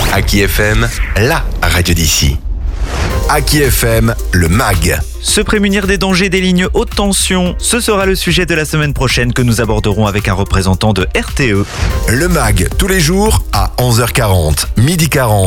Aki FM, la radio d'ici. Aki FM, le MAG. Se prémunir des dangers des lignes haute tension, ce sera le sujet de la semaine prochaine que nous aborderons avec un représentant de RTE. Le MAG, tous les jours à 11h40, 12h40